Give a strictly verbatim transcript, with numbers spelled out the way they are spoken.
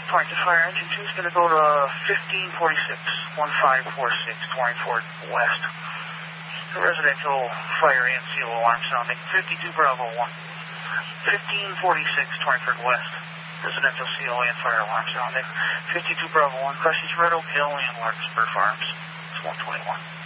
Point to fire engine two is going to go to fifteen forty-six, fifteen forty-six, twenty-four west. The residential fire and seal alarm sounding. fifty-two Bravo one. fifteen forty-six, twenty-third west. Residential C O A and fire alarm sounding. fifty-two Bravo one. Questions Red Oak Hill and Larkspur Farms. It's one twenty-one.